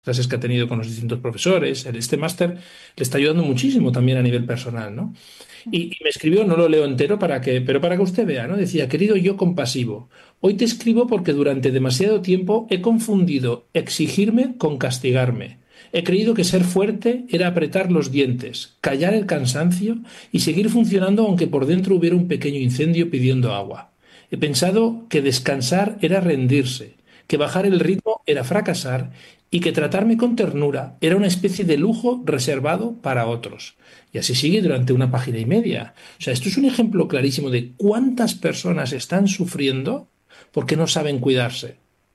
clases que ha tenido con los distintos profesores. Este máster le está ayudando muchísimo también a nivel personal, ¿no? Y me escribió, no lo leo entero pero para que usted vea, ¿no? Decía, querido yo compasivo, hoy te escribo porque durante demasiado tiempo he confundido exigirme con castigarme. He creído que ser fuerte era apretar los dientes, callar el cansancio y seguir funcionando aunque por dentro hubiera un pequeño incendio pidiendo agua. He pensado que descansar era rendirse, que bajar el ritmo era fracasar y que tratarme con ternura era una especie de lujo reservado para otros. Y así sigue durante una página y media. O sea, esto es un ejemplo clarísimo de cuántas personas están sufriendo porque no saben cuidarse.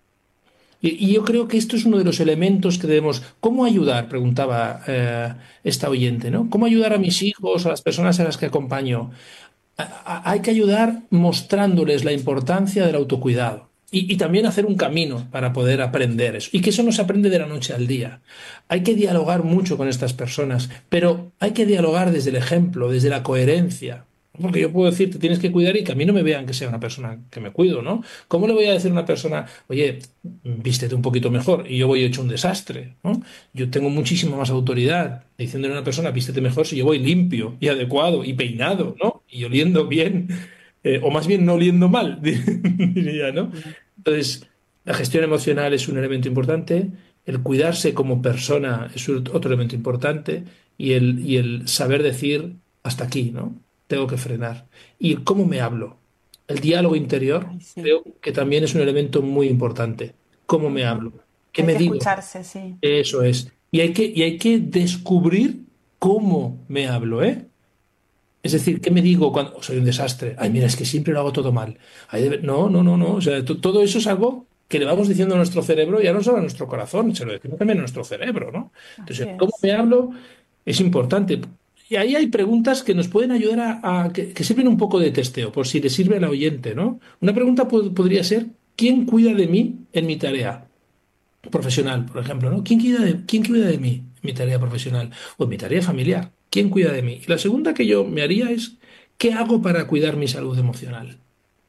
Y yo creo que esto es uno de los elementos que debemos. ¿Cómo ayudar? Preguntaba esta oyente, ¿no? ¿Cómo ayudar a mis hijos, a las personas a las que acompaño? Hay que ayudar mostrándoles la importancia del autocuidado y también hacer un camino para poder aprender eso. Y que eso no se aprende de la noche al día. Hay que dialogar mucho con estas personas, pero hay que dialogar desde el ejemplo, desde la coherencia. Porque yo puedo decir, te tienes que cuidar y que a mí no me vean que sea una persona que me cuido, ¿no? ¿Cómo le voy a decir a una persona, oye, vístete un poquito mejor y yo voy hecho un desastre, ¿no? Yo tengo muchísima más autoridad diciéndole a una persona, vístete mejor si yo voy limpio y adecuado y peinado, ¿no? Y oliendo bien, o más bien no oliendo mal, diría, ¿no? Entonces, la gestión emocional es un elemento importante, el cuidarse como persona es otro elemento importante y el saber decir hasta aquí, ¿no? Tengo que frenar. Y el cómo me hablo. El diálogo interior Ay, sí. creo que también es un elemento muy importante. ¿Cómo me Ujú. hablo? ¿Qué Hay me que digo? escucharse, sí. Eso es. Y hay que descubrir cómo me hablo, ¿eh? Es decir, ¿qué me digo cuando soy un desastre? Ay, mira, es que siempre lo hago todo mal. Ay, no, no, no, no. O sea, todo eso es algo que le vamos diciendo a nuestro cerebro, ya no solo a nuestro corazón, se lo decimos también a nuestro cerebro, ¿no? Así Entonces, ¿cómo es. me hablo? Es importante. Y ahí hay preguntas que nos pueden ayudar que sirven un poco de testeo, por si le sirve al oyente, ¿no? Una pregunta podría ser, ¿quién cuida de mí en mi tarea profesional, por ejemplo, ¿no? ¿Quién cuida de mí en mi tarea profesional o en mi tarea familiar? ¿Quién cuida de mí? Y la segunda que yo me haría es, ¿qué hago para cuidar mi salud emocional?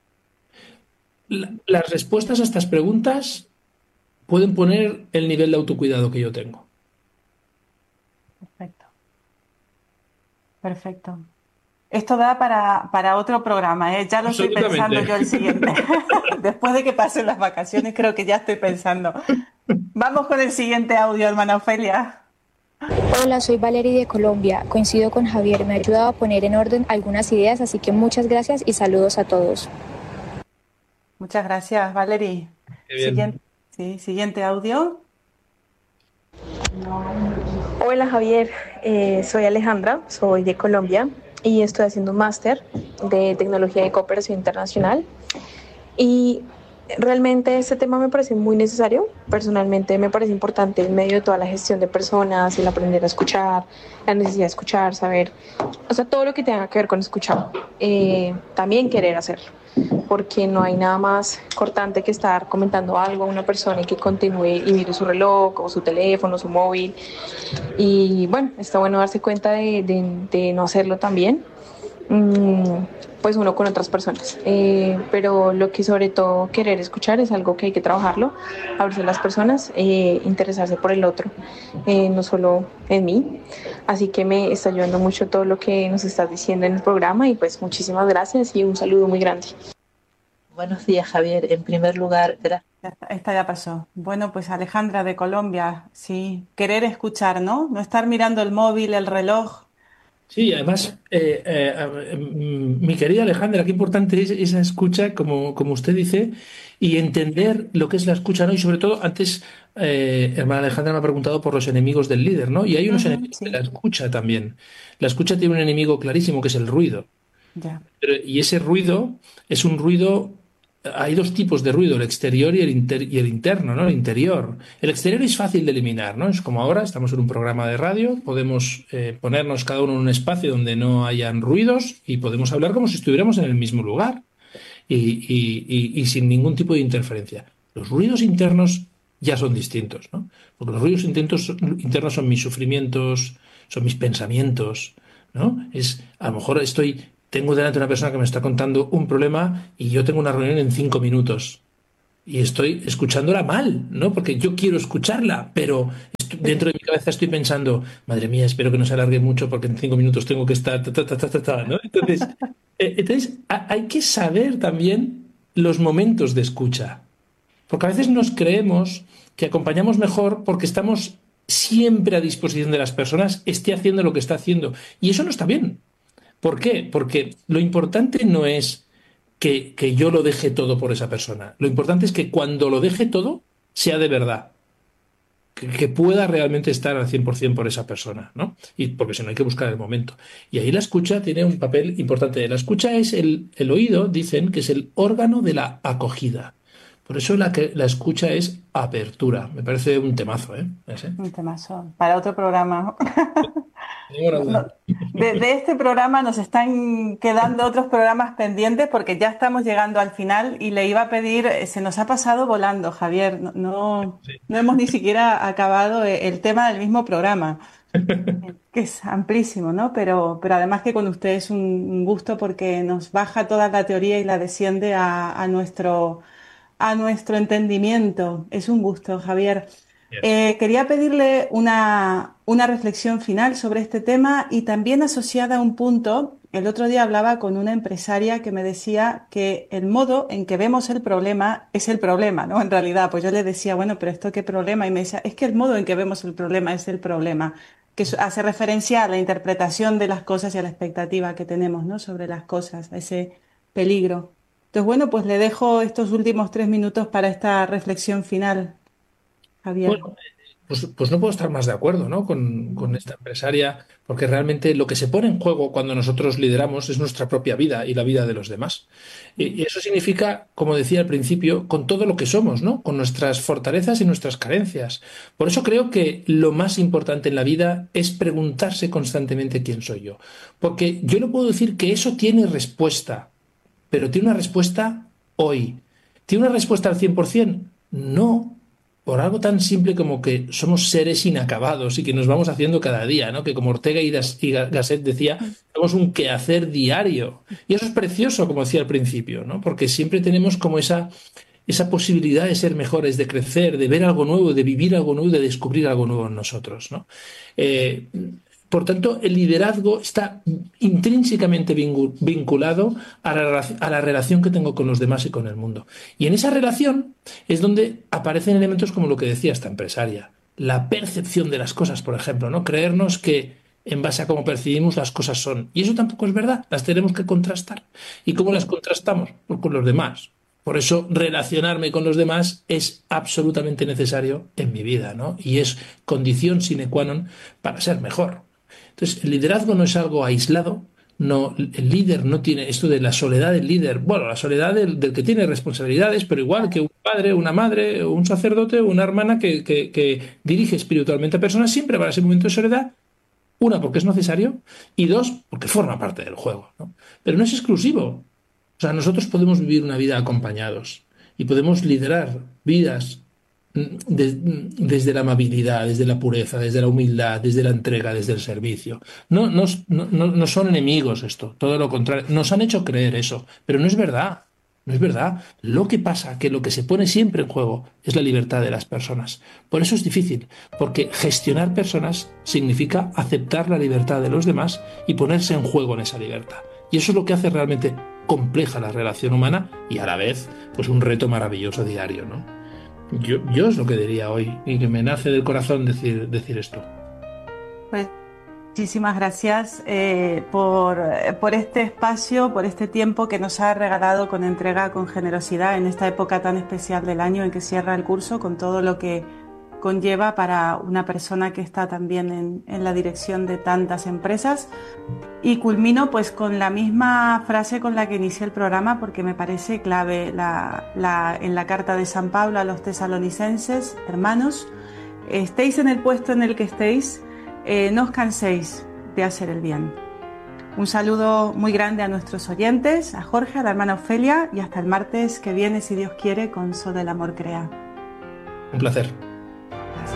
Las respuestas a estas preguntas pueden poner el nivel de autocuidado que yo tengo. Perfecto. Perfecto. Esto da para otro programa, ¿eh? Ya lo estoy pensando Absolutamente. yo el siguiente. Después de que pasen las vacaciones, creo que ya estoy pensando. Vamos con el siguiente audio, hermana Ofelia. Hola, soy Valerie de Colombia. Coincido con Javier, me ha ayudado a poner en orden algunas ideas, así que muchas gracias y saludos a todos. Muchas gracias, Valerie. Qué Siguiente, bien. sí, siguiente audio. Hola Javier, soy Alejandra, soy de Colombia y estoy haciendo un máster de tecnología de cooperación internacional y realmente este tema me parece muy necesario. Personalmente me parece importante en medio de toda la gestión de personas, el aprender a escuchar, la necesidad de escuchar, saber, o sea, todo lo que tenga que ver con escuchar, también querer hacerlo, porque no hay nada más cortante que estar comentando algo a una persona y que continúe y mire su reloj o su teléfono, su móvil. Y bueno, está bueno darse cuenta de no hacerlo también, pues uno con otras personas. Pero lo que sobre todo querer escuchar es algo que hay que trabajarlo, abrirse a las personas, interesarse por el otro, no solo en mí. Así que me está ayudando mucho todo lo que nos estás diciendo en el programa y pues muchísimas gracias y un saludo muy grande. Buenos días, Javier. En primer lugar, gracias. Ya está, esta ya pasó. Bueno, pues Alejandra de Colombia, sí. Querer escuchar, ¿no? No estar mirando el móvil, el reloj. Sí, además, mi querida Alejandra, qué importante es esa escucha, como usted dice, y entender lo que es la escucha, ¿no? Y sobre todo, antes, hermana Alejandra me ha preguntado por los enemigos del líder, ¿no? Y hay unos Ujú, enemigos de la sí, escucha también. La escucha tiene un enemigo clarísimo que es el ruido. ya. Y ese ruido es un ruido. Hay dos tipos de ruido, el exterior y el interno, ¿no? El interior. El exterior es fácil de eliminar, ¿no? Es como ahora, estamos en un programa de radio, podemos ponernos cada uno en un espacio donde no hayan ruidos y podemos hablar como si estuviéramos en el mismo lugar y sin ningún tipo de interferencia. Los ruidos internos ya son distintos, ¿no? Porque los ruidos internos son mis sufrimientos, son mis pensamientos, ¿no? A lo mejor tengo delante una persona que me está contando un problema y yo tengo una reunión en 5 minutos. y estoy escuchándola mal, ¿no? Porque yo quiero escucharla, pero dentro de mi cabeza estoy pensando, madre mía, espero que no se alargue mucho porque en 5 minutos tengo que estar, ¿no? Entonces, hay que saber también los momentos de escucha, porque a veces nos creemos que acompañamos mejor porque estamos siempre a disposición de las personas, esté haciendo lo que está haciendo, y eso no está bien. ¿Por qué? Porque lo importante no es que yo lo deje todo por esa persona. Lo importante es que cuando lo deje todo, sea de verdad. Que pueda realmente estar al 100% por esa persona, ¿no? Y porque si no hay que buscar el momento. Y ahí la escucha tiene un papel importante. La escucha es el oído, dicen, que es el órgano de la acogida. Por eso la escucha es apertura. Me parece un temazo, ¿eh? Ese. Un temazo. Para otro programa. Ninguna No, duda. de este programa nos están quedando otros programas pendientes porque ya estamos llegando al final y le iba a pedir, se nos ha pasado volando, Javier, no hemos ni siquiera acabado el tema del mismo programa, que es amplísimo, ¿no? Pero además que con usted es un gusto porque nos baja toda la teoría y la desciende a nuestro entendimiento. Es un gusto, Javier. Yes. Quería pedirle una reflexión final sobre este tema y también asociada a un punto. El otro día hablaba con una empresaria que me decía que el modo en que vemos el problema es el problema, ¿no? En realidad, pues yo le decía, bueno, pero ¿esto qué problema? Y me decía, es que el modo en que vemos el problema es el problema, que hace referencia a la interpretación de las cosas y a la expectativa que tenemos, ¿no? Sobre las cosas, a ese peligro. Entonces, bueno, pues le dejo estos últimos 3 minutos para esta reflexión final, Javier. Bueno, pues no puedo estar más de acuerdo, ¿no? Con esta empresaria, porque realmente lo que se pone en juego cuando nosotros lideramos es nuestra propia vida y la vida de los demás. Y eso significa, como decía al principio, con todo lo que somos, ¿no? Con nuestras fortalezas y nuestras carencias. Por eso creo que lo más importante en la vida es preguntarse constantemente quién soy yo. Porque yo no puedo decir que eso tiene respuesta, pero tiene una respuesta hoy. ¿Tiene una respuesta al 100%? No, por algo tan simple como que somos seres inacabados y que nos vamos haciendo cada día, ¿no? Que como Ortega y Gasset decía, somos un quehacer diario. Y eso es precioso, como decía al principio, ¿no? Porque siempre tenemos como esa posibilidad de ser mejores, de crecer, de ver algo nuevo, de vivir algo nuevo, de descubrir algo nuevo en nosotros, ¿no? Eh, por tanto, el liderazgo está intrínsecamente vinculado a la relación que tengo con los demás y con el mundo. Y en esa relación es donde aparecen elementos como lo que decía esta empresaria, la percepción de las cosas, por ejemplo, ¿no? Creernos que en base a cómo percibimos las cosas son. Y eso tampoco es verdad, las tenemos que contrastar. ¿Y cómo las contrastamos? Pues con los demás. Por eso relacionarme con los demás es absolutamente necesario en mi vida, ¿no? Y es condición sine qua non para ser mejor. Entonces, el liderazgo no es algo aislado, no, el líder no tiene esto de la soledad del líder, bueno, la soledad del que tiene responsabilidades, pero igual que un padre, una madre, un sacerdote o una hermana que dirige espiritualmente a personas, siempre va a ese momento de soledad, una, porque es necesario, y dos, porque forma parte del juego, ¿no? Pero no es exclusivo. O sea, nosotros podemos vivir una vida acompañados y podemos liderar vidas desde la amabilidad, desde la pureza, desde la humildad, desde la entrega, desde el servicio. No son enemigos esto, todo lo contrario. Nos han hecho creer eso, pero no es verdad. No es verdad. Lo que pasa, que lo que se pone siempre en juego es la libertad de las personas. Por eso es difícil, porque gestionar personas significa aceptar la libertad de los demás y ponerse en juego en esa libertad. Y eso es lo que hace realmente compleja la relación humana y a la vez, pues un reto maravilloso diario, ¿no? Yo es lo que diría hoy y que me nace del corazón decir esto. Pues muchísimas gracias por este espacio, por este tiempo que nos ha regalado con entrega, con generosidad en esta época tan especial del año en que cierra el curso, con todo lo que conlleva para una persona que está también en la dirección de tantas empresas. Y culmino pues con la misma frase con la que inicié el programa porque me parece clave en la carta de San Pablo a los tesalonicenses: hermanos, estéis en el puesto en el que estéis, no os canséis de hacer el bien. Un saludo muy grande a nuestros oyentes, a Jorge, a la hermana Ofelia, y hasta el martes que viene, si Dios quiere, con Solo el Amor Crea. Un placer.